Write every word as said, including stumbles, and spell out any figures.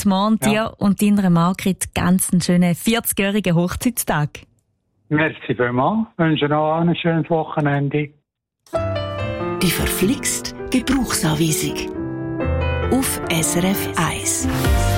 und morgen Ja. dir und deiner Margrit ganz einen schönen vierzigjährigen Hochzeitstag. Merci vielmals. Ich wünsche noch ein schönes Wochenende. Die verflixt Gebrauchsanweisung. Auf S R F eins.